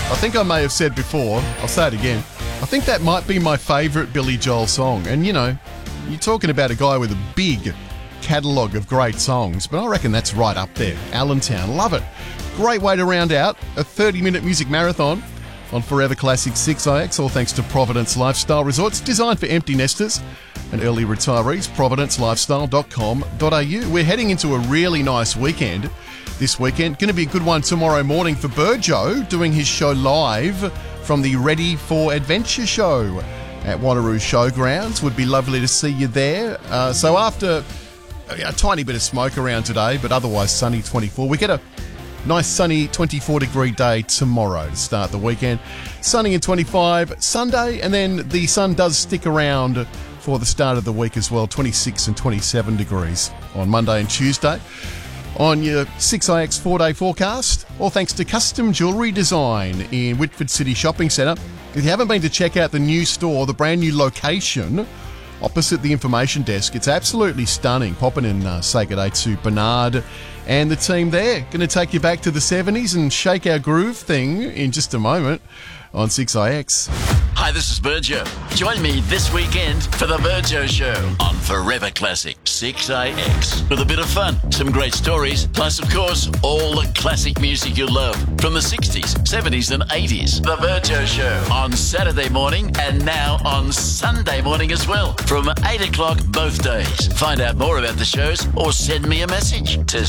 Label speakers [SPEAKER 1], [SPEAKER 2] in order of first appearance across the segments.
[SPEAKER 1] I think I may have said before, I'll say it again, I think that might be my favourite Billy Joel song. And, you know, you're talking about a guy with a big catalogue of great songs, but I reckon that's right up there. Allentown, love it. Great way to round out a 30-minute music marathon on Forever Classic 6IX, all thanks to Providence Lifestyle Resorts, designed for empty nesters and early retirees, providencelifestyle.com.au. We're heading into a really nice weekend this weekend. Going to be a good one tomorrow morning for Burjo, doing his show live from the Ready for Adventure show at Wanneroo Showgrounds. Would be lovely to see you there. So after a tiny bit of smoke around today, but otherwise sunny 24, we get a nice sunny 24-degree day tomorrow to start the weekend. Sunny and 25 Sunday, and then the sun does stick around for the start of the week as well, 26 and 27 degrees on Monday and Tuesday. On your 6IX 4-day forecast, all thanks to Custom Jewellery Design in Whitford City Shopping Centre. If you haven't been to check out the new store, the brand new location opposite the information desk, it's absolutely stunning. Popping in, say good day to Bernard and the team there. Going to take you back to the 70s and shake our groove thing in just a moment on 6IX.
[SPEAKER 2] Hi, this is Burjo. Join me this weekend for the Burjo Show on Forever Classic 6IX. With a bit of fun, some great stories, plus, of course, all the classic music you love from the 60s, 70s and 80s. The Burjo Show on Saturday morning and now on Sunday morning as well from 8 o'clock both days. Find out more about the shows or send me a message to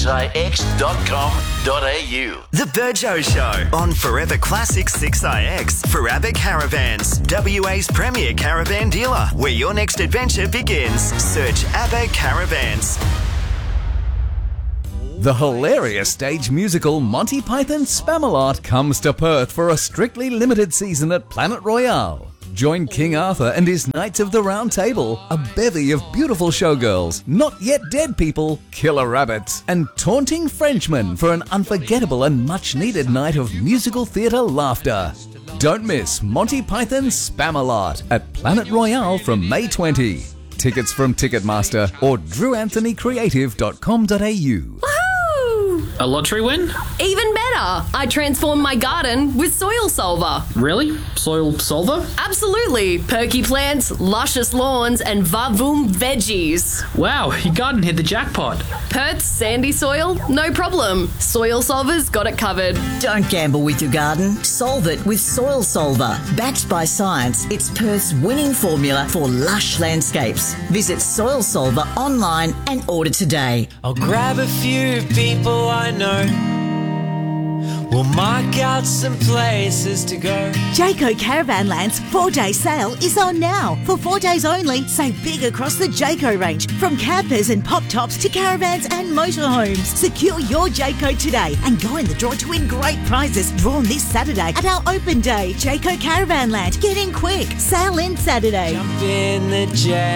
[SPEAKER 2] 6ix.com.au.
[SPEAKER 3] The Burjo Show on Forever Classic 6IX for Abbott Caravan. WA's premier caravan dealer. Where your next adventure begins. Search Abbott Caravans.
[SPEAKER 4] The hilarious stage musical Monty Python Spamalot comes to Perth for a strictly limited season at Planet Royale. Join King Arthur and his Knights of the Round Table, a bevy of beautiful showgirls, not yet dead people, killer rabbits, and taunting Frenchmen for an unforgettable and much-needed night of musical theatre laughter. Don't miss Monty Python's Spamalot at Planet Royale from May 20. Tickets from Ticketmaster or drewanthonycreative.com.au.
[SPEAKER 5] A lottery win?
[SPEAKER 6] Even better! I transformed my garden with Soil Solver.
[SPEAKER 5] Really? Soil Solver?
[SPEAKER 6] Absolutely! Perky plants, luscious lawns, and vavoom veggies.
[SPEAKER 5] Wow, your garden hit the jackpot.
[SPEAKER 6] Perth's sandy soil? No problem. Soil Solver's got it covered.
[SPEAKER 7] Don't gamble with your garden. Solve it with Soil Solver. Backed by science, it's Perth's winning formula for lush landscapes. Visit Soil Solver online and order today.
[SPEAKER 8] I'll grab a few people I know. We'll mark out some places to go.
[SPEAKER 9] Jayco Caravanland's 4-day sale is on now. For 4 days only, save big across the Jayco range. From campers and pop tops to caravans and motorhomes. Secure your Jayco today and go in the draw to win great prizes drawn this Saturday at our open day. Jayco Caravanland. Get in quick. Sale in Saturday.
[SPEAKER 8] Jump in the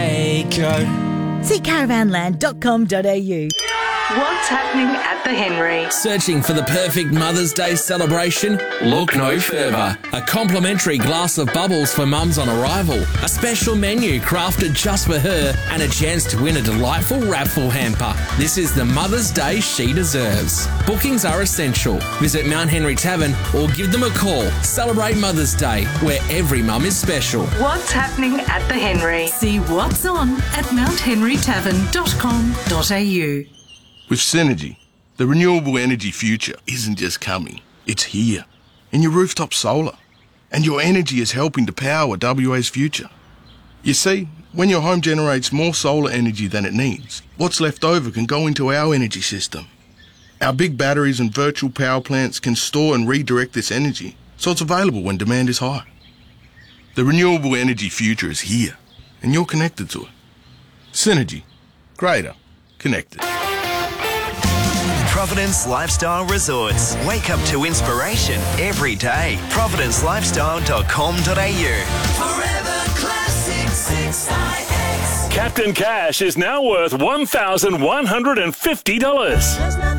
[SPEAKER 8] Jayco.
[SPEAKER 9] See caravanland.com.au.
[SPEAKER 10] What's happening at the Henry?
[SPEAKER 11] Searching for the perfect Mother's Day celebration? Look no further. A complimentary glass of bubbles for mums on arrival, a special menu crafted just for her, and a chance to win a delightful raffle hamper. This is the Mother's Day she deserves. Bookings are essential. Visit Mount Henry Tavern or give them a call. Celebrate Mother's Day, where every mum is special.
[SPEAKER 10] What's happening at the Henry?
[SPEAKER 12] See what's on at mounthenrytavern.com.au.
[SPEAKER 13] With Synergy, the renewable energy future isn't just coming, it's here. In your rooftop solar. And your energy is helping to power WA's future. You see, when your home generates more solar energy than it needs, what's left over can go into our energy system. Our big batteries and virtual power plants can store and redirect this energy, so it's available when demand is high. The renewable energy future is here, and you're connected to it. Synergy. Greater. Connected.
[SPEAKER 3] Providence Lifestyle Resorts. Wake up to inspiration every day. providencelifestyle.com.au.
[SPEAKER 14] Forever Classic 6IX.
[SPEAKER 15] Captain Cash is now worth $1,150.